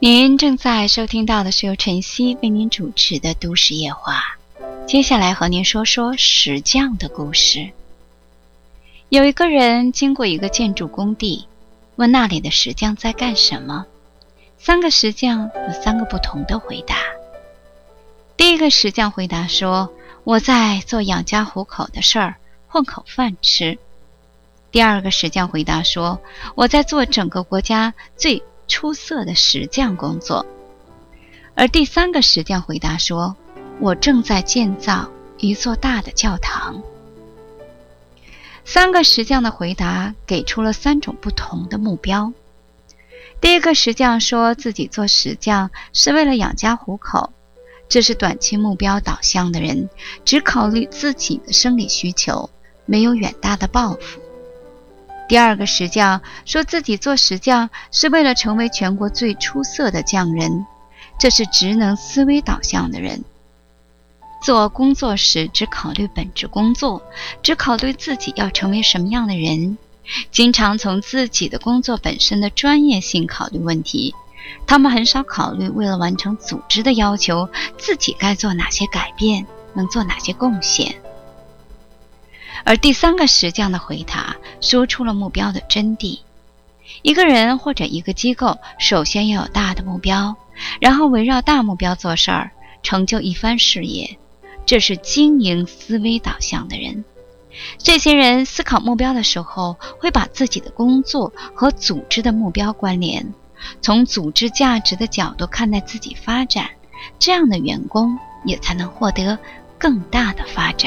您正在收听到的是由晨曦为您主持的都市夜话。接下来和您说说石匠的故事。有一个人经过一个建筑工地，问那里的石匠在干什么。3个石匠有3个不同的回答。第一个石匠回答说，我在做养家糊口的事儿，混口饭吃。第二个石匠回答说，我在做整个国家最出色的石匠工作。而第3个石匠回答说，我正在建造一座大的教堂。3个石匠的回答给出了3种不同的目标。第一个石匠说自己做石匠是为了养家糊口，这是短期目标导向的人，只考虑自己的生理需求，没有远大的抱负。第二个石匠说自己做石匠是为了成为全国最出色的匠人，这是职能思维导向的人。做工作时只考虑本职工作，只考虑自己要成为什么样的人，经常从自己的工作本身的专业性考虑问题，他们很少考虑为了完成组织的要求，自己该做哪些改变，能做哪些贡献。而第3个石匠的回答说出了目标的真谛。一个人或者一个机构首先要有大的目标，然后围绕大目标做事儿，成就一番事业，这是经营思维导向的人。这些人思考目标的时候，会把自己的工作和组织的目标关联，从组织价值的角度看待自己发展，这样的员工也才能获得更大的发展。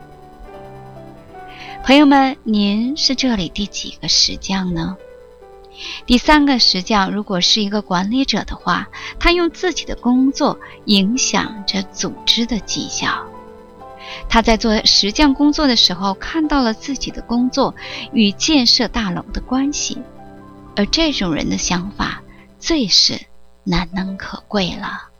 朋友们，您是这里第几个石匠呢？第3个石匠如果是一个管理者的话，他用自己的工作影响着组织的绩效。他在做石匠工作的时候，看到了自己的工作与建设大楼的关系，而这种人的想法最是难能可贵了。